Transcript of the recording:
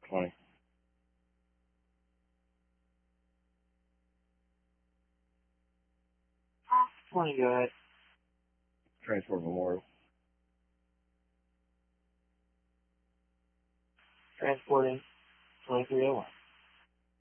20. 20, go ahead. Transport Memorial. Transporting 2301.